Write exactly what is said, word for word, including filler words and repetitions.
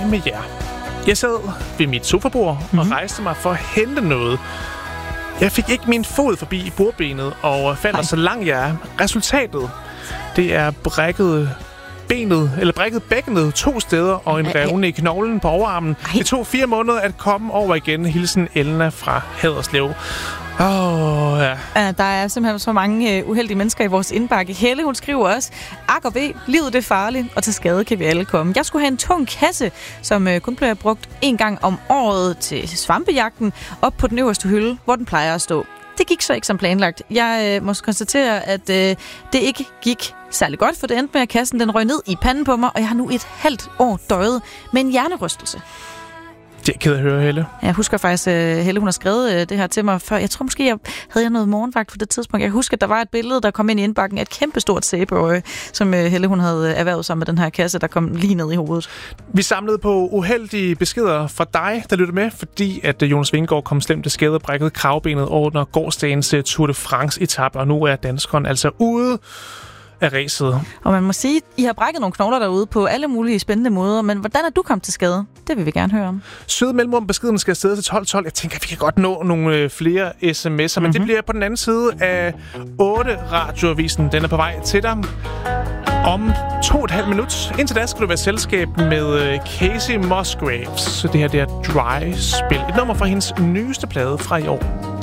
tale med jer. Jeg sad ved mit sofabord mm-hmm. og rejste mig for at hente noget. Jeg fik ikke min fod forbi bordbenet og falder så langt jeg er. Resultatet, det er brækket benet, eller brækket bækkenet to steder og en revne i knoglen på overarmen. Ej. Det tog fire måneder at komme over igen. Hilsen Elna fra Haderslev. Åh, oh, ja. Uh, der er simpelthen så mange uh, uheldige mennesker i vores indbakke. Helle, hun skriver også, ak og ve, livet det er farligt, og til skade kan vi alle komme. Jeg skulle have en tung kasse, som uh, kun bliver brugt en gang om året til svampejagten, op på den øverste hylde, hvor den plejer at stå. Det gik så ikke som planlagt. Jeg øh, må konstatere, at øh, det ikke gik særlig godt, for det endte med, at kassen den røg ned i panden på mig, og jeg har nu et halvt år døjet med en hjernerystelse. Det er ked at høre, Helle. Jeg husker faktisk, at Helle hun har skrevet øh, det her til mig før. Jeg tror måske, jeg havde jeg noget morgenvagt på det tidspunkt. Jeg husker, at der var et billede, der kom ind i indbakken af et kæmpestort sæbeøje, som øh, Helle hun havde erhvervet sig med den her kasse, der kom lige ned i hovedet. Vi samlede på uheldige beskeder fra dig, der lyttede med, fordi at Jonas Vingegaard kom slemt til skade og brækkede kravbenet under gårsdagens Tour de France-etape, og nu er danskeren altså ude af racet. Og man må sige, I har brækket nogle knogler derude på alle mulige spændende måder, men hvordan er du kommet til skade? Det vil vi gerne høre om. Søde mellemrum beskeden skal afsted til tolv tolv. Jeg tænker, at vi kan godt nå nogle øh, flere sms'er, mm-hmm. men det bliver på den anden side af otte radioavisen. Den er på vej til dig om to og et halvt minut. Indtil da skal du være selskab med øh, Casey Musgraves. Så det her det er Dry Spell. Et nummer fra hendes nyeste plade fra i år.